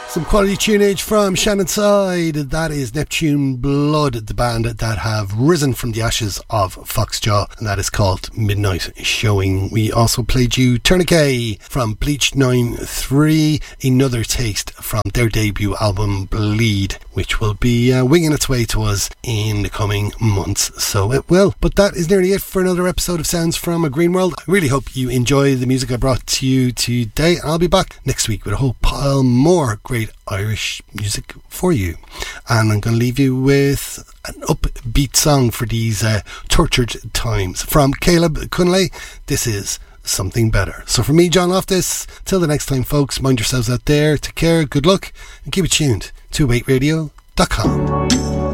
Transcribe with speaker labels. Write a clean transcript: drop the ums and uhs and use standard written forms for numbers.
Speaker 1: Some quality tunage from Shannon Side. That is Neptune Blood, the band that have risen from the ashes of Foxjaw, and that is called Midnight Showing. We also played you Tourniquet from Bleach 9-3, another taste from their debut album Bleed, which will be winging its way to us in the coming months. So it will. But that is nearly it for another episode of Sounds from a Green World. I really hope you enjoy the music I brought to you today. I'll be back next week with a whole pile more great Irish music for you, and I'm going to leave you with an upbeat song for these tortured times from Caleb Cunlay. This is Something Better. So for me, John Loftus, till the next time, folks, mind yourselves out there, take care, good luck, and keep it tuned to 8radio.com.